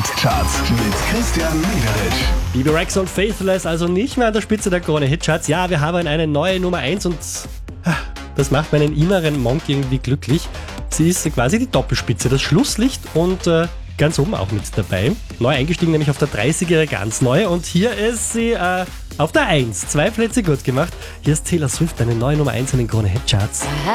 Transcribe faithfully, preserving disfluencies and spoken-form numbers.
Hit-Charts mit Christian Mederitsch. Bibi Rexa und Faithless also nicht mehr an der Spitze der Krone-Hitcharts. Ja, wir haben eine neue Nummer eins und das macht meinen inneren Monk irgendwie glücklich. Sie ist quasi die Doppelspitze, das Schlusslicht und äh, ganz oben auch mit dabei. Neu eingestiegen, nämlich auf der dreißiger, ganz neu. Und hier ist sie äh, auf der eins. Zwei Plätze gut gemacht. Hier ist Taylor Swift, eine neue Nummer eins in den Krone-Hitcharts.